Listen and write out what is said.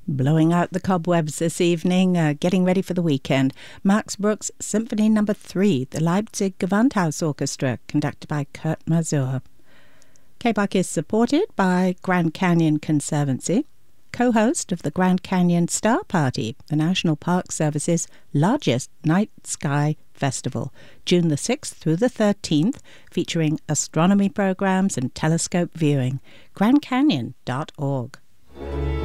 Blowing out the cobwebs this evening, getting ready for the weekend. Max Bruch's Symphony No. 3, the Leipzig Gewandhaus Orchestra, conducted by Kurt Masur. KBAC is supported by Grand Canyon Conservancy, co-host of the Grand Canyon Star Party, the National Park Service's largest night sky festival, June the 6th through the 13th, featuring astronomy programs and telescope viewing. GrandCanyon.org.